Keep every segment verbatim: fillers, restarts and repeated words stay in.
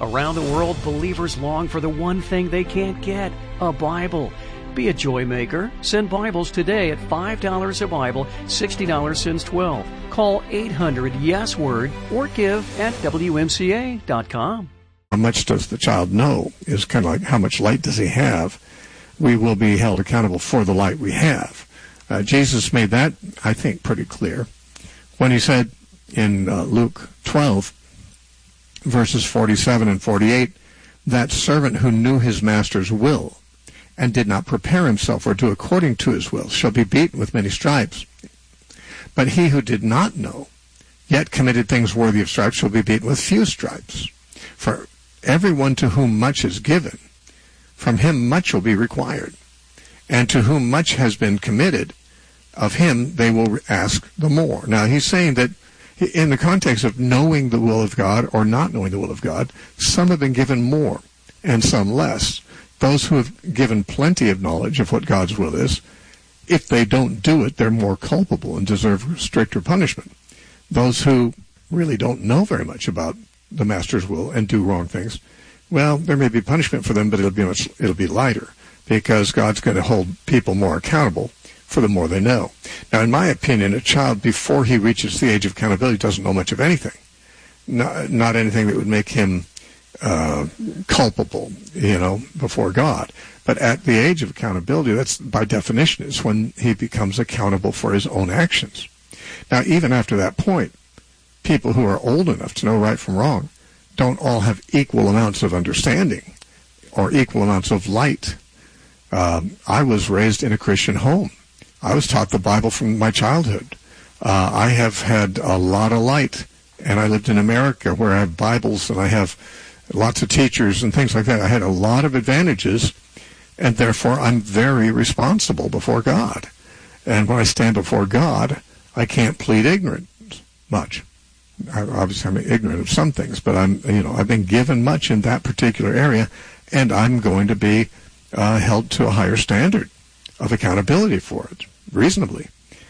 Around the world, believers long for the one thing they can't get, a Bible. Be a joy maker. Send Bibles today at five dollars a Bible, sixty dollars since twelve. Call eight hundred yes word or give at W M C A dot com. How much does the child know is kind of like how much light does he have? We will be held accountable for the light we have. Uh, Jesus made that, I think, pretty clear when he said in uh, Luke twelve, verses forty-seven and forty-eight, that servant who knew his master's will and did not prepare himself or do according to his will shall be beaten with many stripes. But he who did not know, yet committed things worthy of stripes, shall be beaten with few stripes. For everyone to whom much is given, from him much will be required. And to whom much has been committed, of him they will ask the more. Now he's saying that in the context of knowing the will of God or not knowing the will of God, some have been given more and some less. Those who have given plenty of knowledge of what God's will is, if they don't do it, they're more culpable and deserve stricter punishment. Those who really don't know very much about the Master's will and do wrong things, well, there may be punishment for them, but it'll be much, it'll be lighter, because God's going to hold people more accountable for the more they know. Now, in my opinion, a child, before he reaches the age of accountability, doesn't know much of anything. Not, not anything that would make him uh, culpable, you know, before God. But at the age of accountability, that's by definition is when he becomes accountable for his own actions. Now, even after that point, people who are old enough to know right from wrong don't all have equal amounts of understanding or equal amounts of light. Um, I was raised in a Christian home. I was taught the Bible from my childhood. Uh, I have had a lot of light, and I lived in America where I have Bibles and I have lots of teachers and things like that. I had a lot of advantages, and therefore I'm very responsible before God. And when I stand before God, I can't plead ignorance much. I, obviously, I'm ignorant of some things, but I'm, you know, I've been given much in that particular area, and I'm going to be uh, held to a higher standard of accountability for it, reasonably.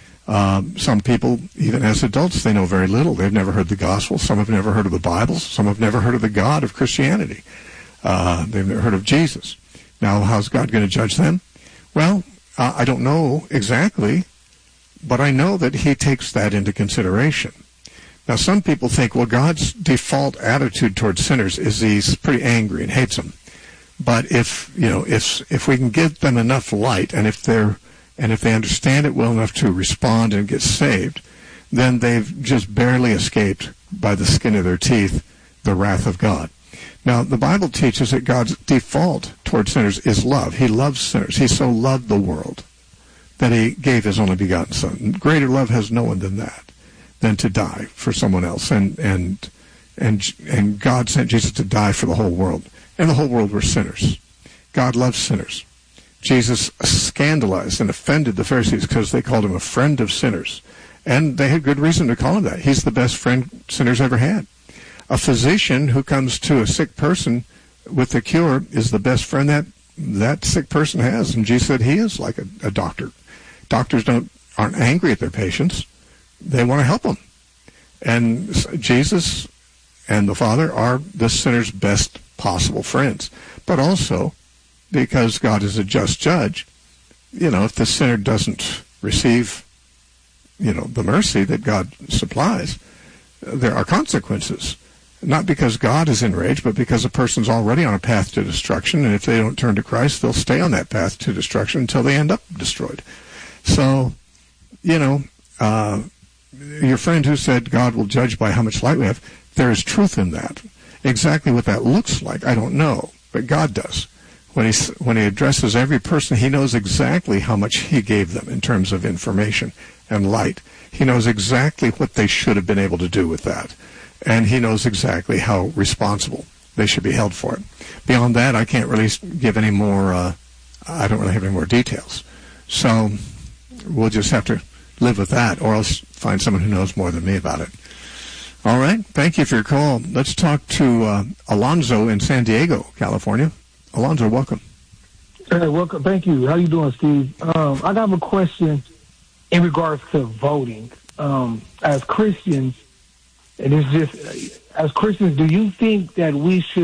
Um, some people, even as adults, they know very little. They've never heard the gospel. Some have never heard of the Bible. Some have never heard of the God of Christianity. Uh, they've never heard of Jesus. Now, how's God going to judge them? Well, uh, I don't know exactly, but I know that he takes that into consideration. Now, some people think, well, God's default attitude towards sinners is he's pretty angry and hates them. But if, you know, if if we can give them enough light, and if they're and if they understand it well enough to respond and get saved, then they've just barely escaped by the skin of their teeth the wrath of God. Now, the Bible teaches that God's default towards sinners is love. He loves sinners. He so loved the world that he gave his only begotten Son. Greater love has no one than that, than to die for someone else. And and and and God sent Jesus to die for the whole world. And the whole world were sinners. God loves sinners. Jesus scandalized and offended the Pharisees because they called him a friend of sinners. And they had good reason to call him that. He's the best friend sinners ever had. A physician who comes to a sick person with a cure is the best friend that that sick person has. And Jesus said he is like a, a doctor. Doctors don't aren't angry at their patients. They want to help them. And Jesus and the Father are the sinner's best possible friends. But also, because God is a just judge, you know, if the sinner doesn't receive, you know, the mercy that God supplies, there are consequences. Not because God is enraged, but because a person's already on a path to destruction, and if they don't turn to Christ, they'll stay on that path to destruction until they end up destroyed. So, you know, uh, your friend who said God will judge by how much light we have, there is truth in that. Exactly what that looks like, I don't know, but God does. When he, when he addresses every person, he knows exactly how much he gave them in terms of information and light. He knows exactly what they should have been able to do with that. And he knows exactly how responsible they should be held for it. Beyond that, I can't really give any more, uh, I don't really have any more details. So we'll just have to live with that, or else find someone who knows more than me about it. All right. Thank you for your call. Let's talk to uh, Alonzo in San Diego, California. Alonzo, welcome. Hey, welcome. Thank you. How you doing, Steve? Um, I have a question in regards to voting. Um, as Christians, and it's just, as Christians, do you think that we should